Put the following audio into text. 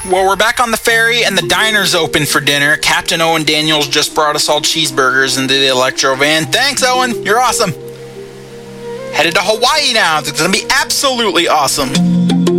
Well, we're back on the ferry and the diner's open for dinner. Captain Owen Daniels just brought us all cheeseburgers into the Electro van. Thanks, Owen. You're awesome. Headed to Hawaii now. It's going to be absolutely awesome.